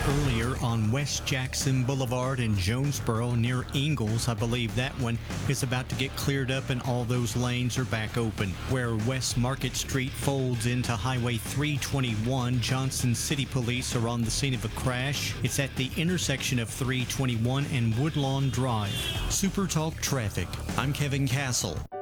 earlier on West Jackson Boulevard in Jonesboro near Ingalls. I believe that one is about to get cleared up and all those lanes are back open. Where West Market Street folds into Highway 321, Johnson City Police are on the scene of a crash. It's at the intersection of 321 and Woodlawn Drive. Super Talk Traffic. I'm Kevin Castle.